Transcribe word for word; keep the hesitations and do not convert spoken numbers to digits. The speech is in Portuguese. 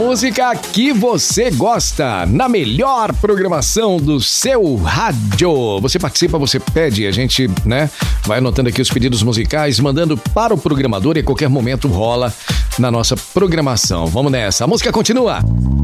música que você gosta, na melhor programação do seu rádio. Você participa, você pede, a gente, né, vai anotando aqui os pedidos musicais, mandando para o programador e a qualquer momento rola na nossa programação. Vamos nessa, a música continua.